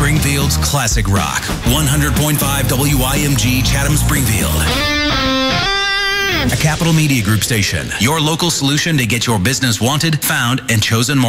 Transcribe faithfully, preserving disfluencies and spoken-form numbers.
Springfield's classic rock. one hundred point five W I M G Chatham Springfield. A Capital Media Group station. Your local solution to get your business wanted, found, and chosen more